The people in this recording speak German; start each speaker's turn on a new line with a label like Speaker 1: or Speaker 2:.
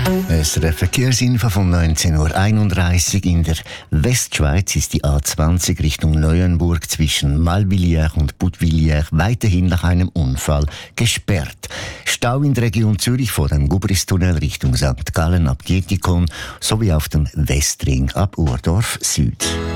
Speaker 1: SRF Verkehrsinfo von 19.31 Uhr. In der Westschweiz ist die A20 Richtung Neuenburg zwischen Malvilliers und Budvilliers weiterhin nach einem Unfall gesperrt. Stau in der Region Zürich vor dem Gubristunnel Richtung St. Gallen ab Dietikon sowie auf dem Westring ab Urdorf Süd.